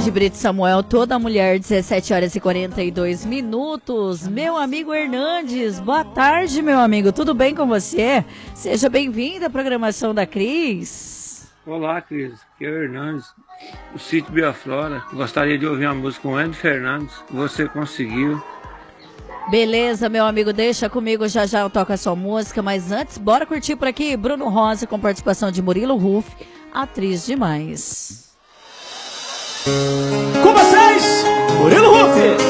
de Brito Samuel, toda mulher, 17 horas e 42 minutos. Meu amigo Hernandes, boa tarde, meu amigo. Tudo bem com você? Seja bem-vindo à programação da Cris. Olá, Cris. Aqui é o Hernandes, do sítio Biaflora. Gostaria de ouvir uma música com o Andy Fernandes. Você conseguiu. Beleza, meu amigo, deixa comigo, já já eu toco a sua música, mas antes, bora curtir por aqui Bruno Rosa com participação de Murilo Ruff, atriz demais. Com vocês, Murilo Ruff.